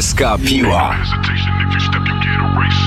Polska piła. Hesitation, if you step, you get erased.